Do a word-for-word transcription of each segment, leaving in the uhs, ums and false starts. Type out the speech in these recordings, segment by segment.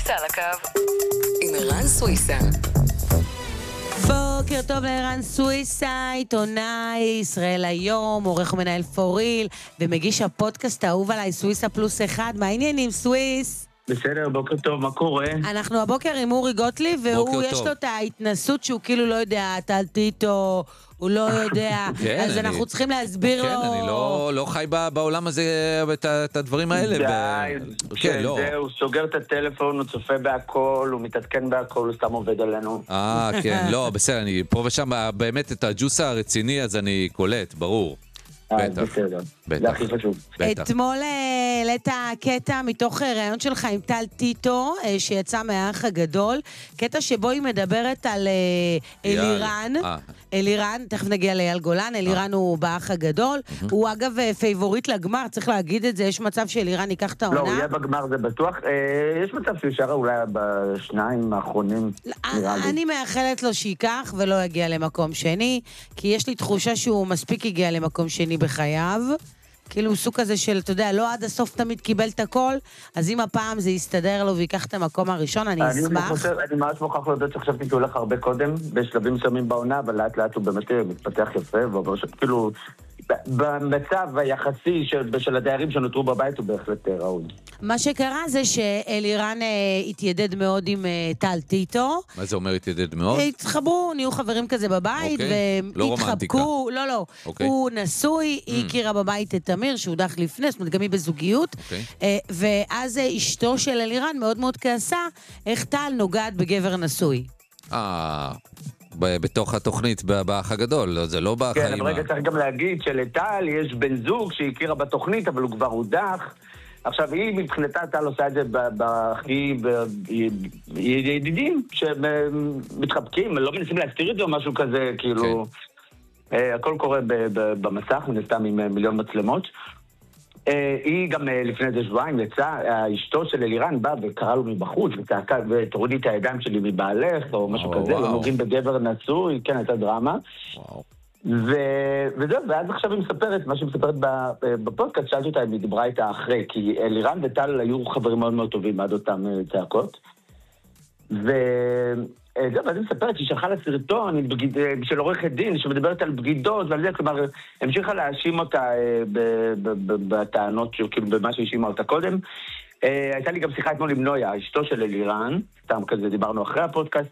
סוויסה על הקו עם ערן סוויסה. בוקר טוב לערן סוויסה, עיתונאי ישראל היום, עורך ומנהל פוריל ומגיש הפודקאסט האהוב עליי, סוויסה פלוס אחד. מה העניינים, סוויס? בסדר, בוקר טוב, מה קורה? אנחנו הבוקר עם אורי גוטליב, והוא יש לו את ההתנסות שהוא כאילו לא יודע, טלתי איתו, הוא לא יודע, אז אנחנו צריכים להסביר לו. כן, אני לא חי בעולם הזה את הדברים האלה. די, הוא סוגר את הטלפון, הוא צופה בהכל, הוא מתעדכן בהכל, הוא סתם עובד עלינו. אה, כן, לא, בסדר, אני פה ושם, באמת את הג'וס הרציני, אז אני קולט, ברור. בטח, זה הכי חשוב. אתמול העלית קטע מתוך ראיון שלך עם טל טיטו, שיצא מהאח הגדול, קטע שבו היא מדברת על אלירן, אלירן, תכף נגיע לאייל גולן, אלירן הוא באח הגדול, הוא אגב פייבוריט לגמר, צריך להגיד את זה, יש מצב שאלירן ייקח את העונה? לא, הוא יהיה בגמר, זה בטוח, יש מצב שישר אולי בשניים האחרונים, נראה לי. אני מאחלת לו שיקח ולא יגיע למקום שני, כי יש לי תחושה שהוא מספיק הגיע למקום שני בחייו, כאילו סוג כזה של, אתה יודע, לא עד הסוף תמיד קיבל את הכל, אז אם הפעם זה יסתדר לו ויקח את המקום הראשון, אני אשמח. אני ממש מוכרח לדעת שחשבתי שהוא הולך הרבה קודם, בשלבים מסוימים בעונה, אבל לאט לאט הוא באמת מתפתח יפה, וכאילו, במצב היחסי של הדיירים שנותרו בבית הוא בהחלט ראוי. מה שקרה זה שאלירן התיידד מאוד עם טל טיטו. מה זה אומר התיידד מאוד? התחברו, נהיו חברים כזה בבית, והתחבקו, לא, לא, הוא נשוי, היא הכירה בבית את אמיר, שהוא דח לפני, זאת אומרת גם היא בזוגיות, ואז אשתו של אלירן מאוד מאוד כעסה, איך טל נוגעת בגבר נשוי. אה... בתוך התוכנית באח הגדול, זה לא בחיים. כן, אבל רגע צריך גם להגיד שלטל יש בן זוג שהכירה בתוכנית, אבל הוא כבר הודח. עכשיו, היא מבחינתה, טל עושה את זה בהכי ידידים שמתחבקים, לא מנסים להסתיר את זה או משהו כזה, כאילו, הכל קורה במסך, ונסתם עם מיליון מצלמות. היא גם לפני איזה שבועיים יצאה, אשתו של אלירן בא וקרא לו מבחוץ וצעקה ותורידי את הידיים שלי מבעלך או משהו כזה, לא נוגעים בגבר נשוי, כן, הייתה דרמה. וזהו, ואז עכשיו היא מספרת, מה שהיא מספרת בפודקאסט, שאלתי אותה אם היא דיברה איתה אחרי, כי אלירן וטל היו חברים מאוד מאוד טובים עד אותם צעקות. ו... זהו, ואז היא מספרת שהיא שלחה לסרטון של עורכת דין שמדברת על בגידות ועל זה, כלומר, המשיכה להאשים אותה בטענות, כאילו במה שהאשימה אותה קודם. הייתה לי גם שיחה אתמול עם נויה, אשתו של אלירן, סתם כזה דיברנו אחרי הפודקאסט,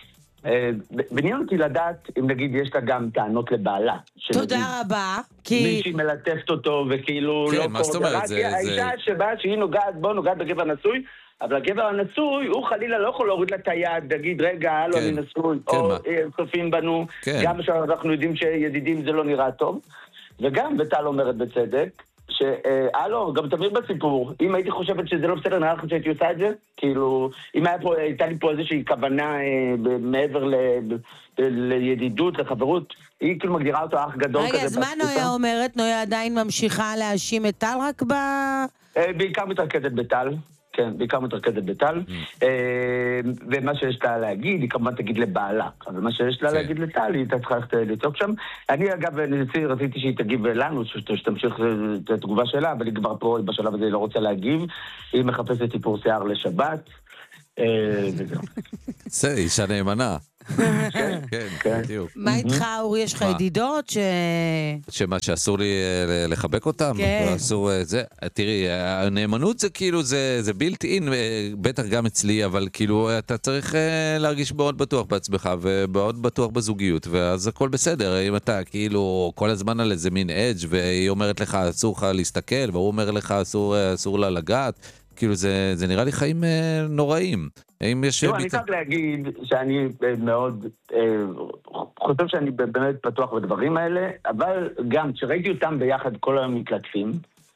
בניון אותי לדעת אם נגיד יש לה גם טענות לבעלה. תודה רבה. מישהי מלטפת אותו וכאילו לא קורא, רק האישה שבאה שהיא נוגעת בו, נוגעת בגבר נשוי, אבל הגבר הנשוי, הוא חלילה לא יכול להוריד לה את היד, להגיד, רגע, הלו, אני נשוי, או צופים בנו, גם שאנחנו יודעים שידידים זה לא נראה טוב, וגם וטל אומרת בצדק, שהלו, גם תמיר בסיפור, אם הייתי חושבת שזה לא בסדר, נראה לך שהייתי עושה את זה, כאילו, אם הייתה לי פה איזושהי כוונה מעבר לידידות, לחברות, היא כאילו מגדירה אותו אח גדול כזה. רגע, אז מה נויה אומרת? נויה עדיין ממשיכה להאשים את טל רק ב... בעיקר מתרכזת בטל. כן, בעיקר מתרכזת בטל, ומה שיש לה להגיד, היא כמובן תגיד לבעלה, אבל מה שיש לה להגיד לטל, היא צריכה לצעוק שם. אני אגב, רציתי שהיא תגיב לנו, שתמשיך את התגובה שלה, אבל היא כבר פה בשלב הזה, היא לא רוצה להגיב, היא מחפשת סיפור שיער לשבת, וזהו. זה אישה נאמנה. כן, כן. מה איתך, אורי, יש לך ידידות ש... שמה, שאסור לי לחבק אותם? כן. אסור זה, תראי, הנאמנות זה כאילו, זה בלתי אין, בטח גם אצלי, אבל כאילו, אתה צריך להרגיש מאוד בטוח בעצמך, ומאוד בטוח בזוגיות, ואז הכל בסדר. אם אתה כאילו כל הזמן על איזה מין אדג' והיא אומרת לך, אסור לך להסתכל, והוא אומר לך, אסור לה לגעת, כאילו זה, זה נראה לי חיים נוראים. האם יש... לא, אני צריך להגיד שאני מאוד חושב שאני באמת פתוח בדברים האלה, אבל גם כשראיתי אותם ביחד כל היום מתלטפים,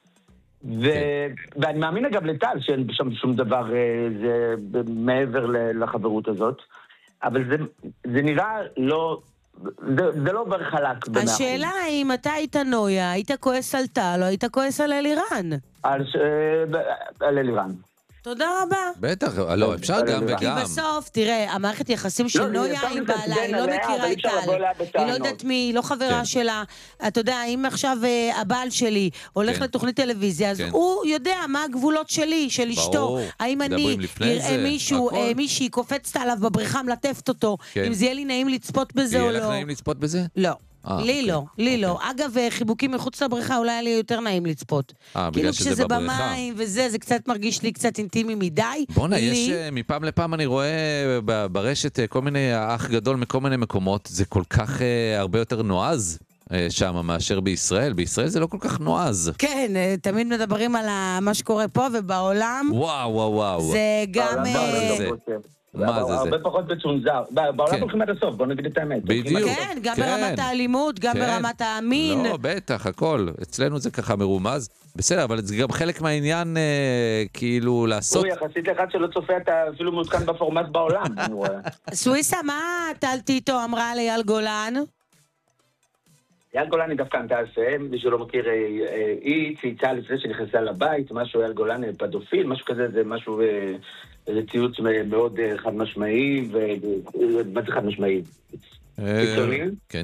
ואני מאמין אגב לטל שאין שם שום דבר זה מעבר לחברות הזאת, אבל זה נראה לא... זה לא עובר חלק במאה אחוז. השאלה היא, אם אתה היית נויה, היית כועס על טל או היית כועס על אלירן? על אלירן. תודה רבה. בטח, לא, אפשר גם וגם. כי בסוף, תראה, המערכת יחסים של נויה עם בעלה, היא לא מכירה את טל, היא לא יודעת מי, היא לא חברה שלה. אתה יודע, אם עכשיו הבעל שלי הולך לתוכנית טלוויזיה, אז הוא יודע מה הגבולות שלי, של אשתו. האם אני אראה מישהו, מישהי קופצת עליו בבריכה, מלטפת אותו, אם זה יהיה לי נעים לצפות בזה או לא. יהיה לך נעים לצפות בזה? לא. לי לא, לי לא. אגב, חיבוקים מחוץ לבריכה, אולי היה לי יותר נעים לצפות. כאילו כשזה במים וזה, זה קצת מרגיש לי קצת אינטימי מדי. בונה, יש מפעם לפעם אני רואה ברשת כל מיני, האח גדול מכל מיני מקומות, זה כל כך הרבה יותר נועז שם מאשר בישראל. בישראל זה לא כל כך נועז. כן, תמיד מדברים על מה שקורה פה ובעולם. וואו, וואו, וואו. זה גם... מה זה זה? הרבה פחות בצונזר. בעולם הולכים עד הסוף, בוא נגיד את האמת. בדיוק. כן, גם ברמת האלימות, גם ברמת האמין. לא, בטח, הכל. אצלנו זה ככה מרומז. בסדר, אבל זה גם חלק מהעניין, כאילו, לעשות... הוא יחסית לאחד שלא צופה, אתה אפילו מעודכן בפורמט בעולם. סוויסה, מה טל טיטו אמרה לאייל גולן? אייל גולן היא דווקא אנטה מי שלא מכיר, היא צייצה לפני שנכנסה לבית, משהו אייל גולן פדופיל, משהו כזה, זה משהו... זה ציוץ מאוד חד משמעי, ומה זה חד משמעי? קיצוני. כן.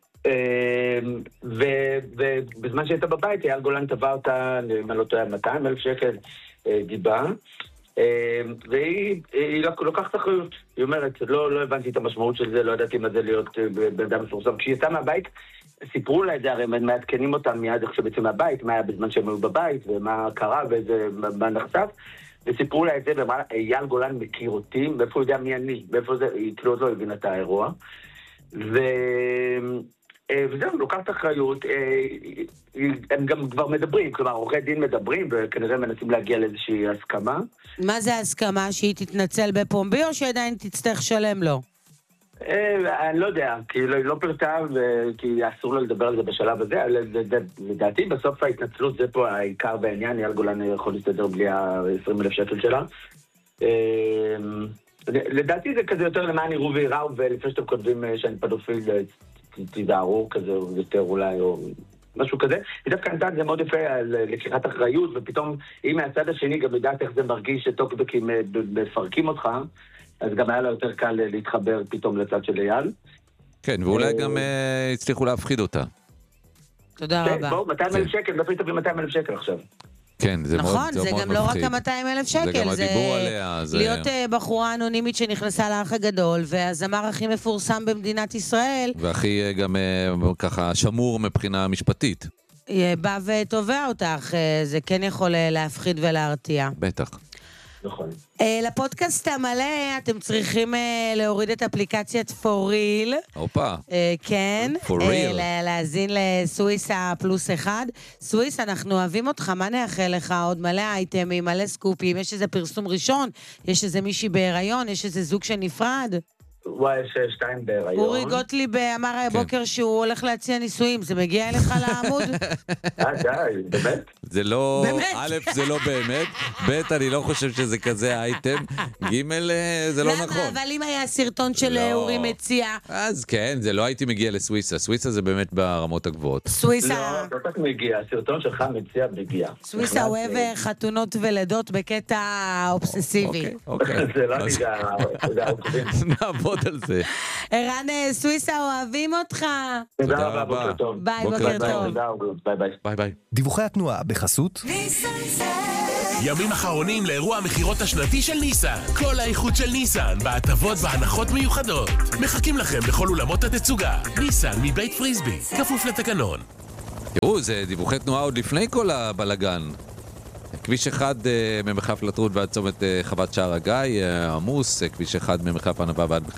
ובזמן שהייתה בבית, אייל גולן טבע אותה, אם אני לא טועה, מאתיים אלף שקל דיבה, והיא לוקחת אחריות. היא אומרת, לא הבנתי את המשמעות של זה, לא ידעתי מה זה להיות באדם מפורסם. כשהיא יצאה מהבית, סיפרו לה את זה, הרי מעדכנים אותם מיד איך שבעצם מהבית, מה היה בזמן שהם היו בבית, ומה קרה, ומה נחשף. וסיפרו לה את זה, ואמרה, אייל גולן מכיר אותי, ואיפה הוא יודע מי אני, ואיפה זה, היא כאילו עוד לא הבינה את האירוע. ו... וזהו, לוקחת אחריות, הם גם כבר מדברים, כלומר, עורכי דין מדברים, וכנראה מנסים להגיע לאיזושהי הסכמה. מה זה ההסכמה? שהיא תתנצל בפומבי, או שעדיין תצטרך שלם לו? אני לא יודע, כי היא לא פרטה, כי אסור לו לדבר על זה בשלב הזה, לדעתי בסוף ההתנצלות זה פה העיקר בעניין, אייל גולן יכול להסתדר בלי ה-עשרים אלף שקל שלה. לדעתי זה כזה יותר למען יראו ויראו, ולפני שאתם כותבים שאני פדופיל, תיזהרו כזה, יותר אולי, או משהו כזה. ודווקא נתן זה מאוד יפה על לקיחת אחריות, ופתאום אם מהצד השני גם לדעת איך זה מרגיש שטוקבקים מפרקים אותך, אז גם היה לה יותר קל להתחבר פתאום לצד של אייל. כן, ואולי גם הצליחו להפחיד אותה. תודה רבה. כן, בואו, מאתיים אלף שקל, דפי תביא מאתיים אלף שקל עכשיו. כן, זה מאוד מפחיד. נכון, זה גם לא רק ה-מאתיים אלף שקל, זה גם הדיבור עליה. להיות בחורה אנונימית שנכנסה לאח הגדול, והזמר הכי מפורסם במדינת ישראל. והכי גם ככה שמור מבחינה משפטית. בא ותובע אותך, זה כן יכול להפחיד ולהרתיע. בטח. נכון. לפודקאסט המלא אתם צריכים להוריד את אפליקציית For Real. אופה. כן. For Real. להאזין לסוויסה פלוס אחד. סוויס, אנחנו אוהבים אותך, מה נאחל לך? עוד מלא אייטמים, מלא סקופים, יש איזה פרסום ראשון, יש איזה מישהי בהיריון, יש איזה זוג שנפרד. וואי, יש שתיים בהיריון. אורי גוטליב אמר הבוקר שהוא הולך להציע נישואים, זה מגיע אליך לעמוד? אה, די, באמת? זה לא, א', זה לא באמת, ב', אני לא חושב שזה כזה אייטם, ג', זה לא נכון. למה? אבל אם היה סרטון של אורי מציע... אז כן, זה לא הייתי מגיע לסוויסה, סוויסה זה באמת ברמות הגבוהות. סוויסה... לא, לא רק מגיע, הסרטון שלך מציע מגיע. סוויסה אוהב חתונות ולידות בקטע אובססיבי. אוקיי, אוקיי. זה לא נגע, זה העוקבים. נעבוד על זה. ערן סוויסה, אוהבים אותך. תודה רבה, בוקר טוב. ביי, בוקר טוב. ביי ביי. ביי ביי. דיווחי התנועה בחסות ימים אחרונים לאירוע המחירות השנתי של ניסן. כל האיכות של ניסן, בהטבות והנחות מיוחדות. מחכים לכם בכל אולמות התצוגה. ניסן מבית פריסבי, כפוף לתקנון. תראו, זה דיווחי תנועה עוד לפני כל הבלגן. כביש אחד ממחלף לטרון ועד צומת חוות שער הגיא, עמוס, כביש אחד ממחלף ענבה ועד